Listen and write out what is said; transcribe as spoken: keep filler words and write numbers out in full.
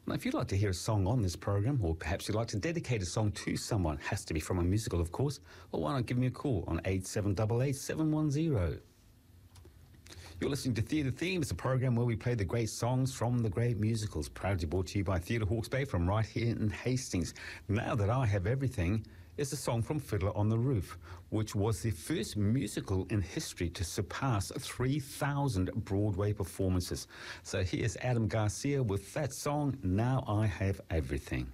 Now, if you'd like to hear a song on this program, or perhaps you'd like to dedicate a song to someone, has to be from a musical, of course, well, why not give me a call on eight seven eight eight, seven one zero. You're listening to Theatre Themes, a program where we play the great songs from the great musicals, proudly brought to you by Theatre Hawke's Bay from right here in Hastings. Now That I Have Everything is a song from Fiddler on the Roof, which was the first musical in history to surpass three thousand Broadway performances. So here's Adam Garcia with that song, Now I Have Everything.